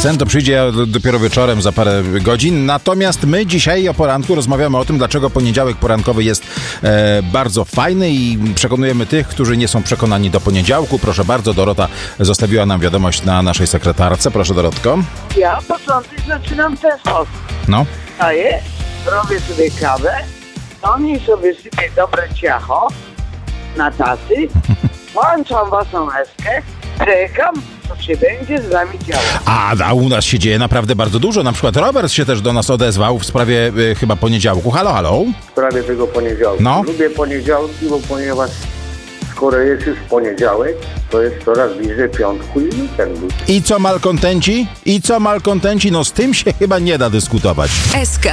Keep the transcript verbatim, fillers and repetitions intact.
Sen to przyjdzie dopiero wieczorem za parę godzin. Natomiast my dzisiaj o poranku rozmawiamy o tym, dlaczego poniedziałek porankowy jest e, bardzo fajny i przekonujemy tych, którzy nie są przekonani do poniedziałku. Proszę bardzo, Dorota zostawiła nam wiadomość na naszej sekretarce. Proszę, Dorotko. Ja początek zaczynam w ten sposób. No. Staję, robię sobie kawę, do niej sobie sypię dobre ciacho na tasy, włączam waszą eskę, czekam, co się będzie z nami działo. A, a u nas się dzieje naprawdę bardzo dużo. Na przykład Robert się też do nas odezwał w sprawie y, chyba poniedziałku. Halo, halo. W sprawie tego poniedziałku. No. Lubię poniedziałki, bo ponieważ skoro jest już poniedziałek, to jest coraz bliżej piątku i weekendu. I co malkontenci? I co malkontenci? No z tym się chyba nie da dyskutować. S K